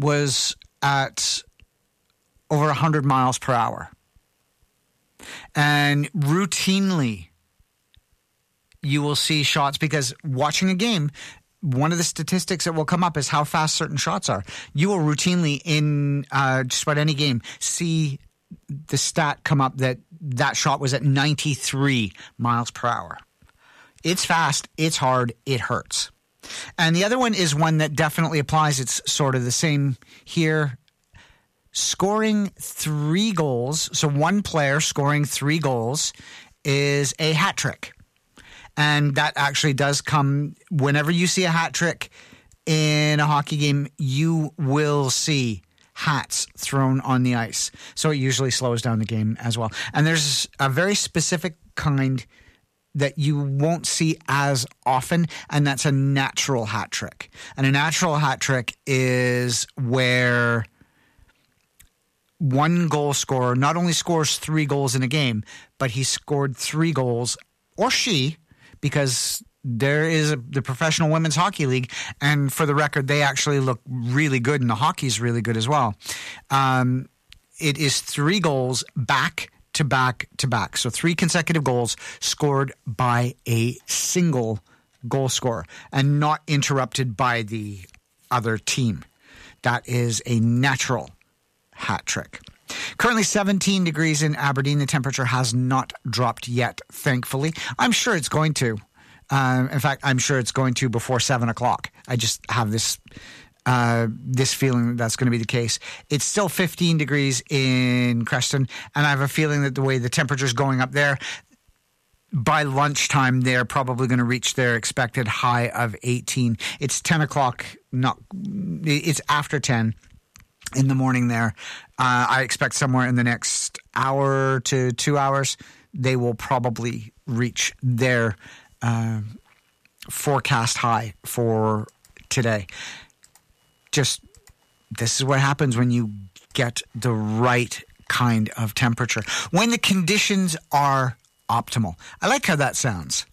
was at over 100 miles per hour. And routinely, you will see shots, because watching a game, one of the statistics that will come up is how fast certain shots are. You will routinely, in just about any game, see the stat come up that shot was at 93 miles per hour. It's fast, it's hard, it hurts. And the other one is one that definitely applies. It's sort of the same here. Scoring 3 goals, so one player scoring 3 goals is a hat trick. And that actually does come whenever you see a hat trick in a hockey game, you will see hats thrown on the ice. So it usually slows down the game as well. And there's a very specific kind that you won't see as often, and that's a natural hat trick. And a natural hat trick is where one goal scorer not only scores 3 goals in a game, but he scored 3 goals, or she, because there is the Professional Women's Hockey League, and for the record, they actually look really good, and the hockey's really good as well. It is 3 goals back to back to back. So 3 consecutive goals scored by a single goal scorer and not interrupted by the other team. That is a natural hat trick. Currently 17 degrees in Aberdeen. The temperature has not dropped yet, thankfully. I'm sure it's going to. In fact, I'm sure it's going to before 7 o'clock. I just have this feeling that that's going to be the case. It's still 15 degrees in Creston, and I have a feeling that the way the temperature's going up there, by lunchtime, they're probably going to reach their expected high of 18. It's 10 o'clock. It's after 10 in the morning there. I expect somewhere in the next hour to 2 hours, they will probably reach their forecast high for today. Just, this is what happens when you get the right kind of temperature. When the conditions are optimal. I like how that sounds.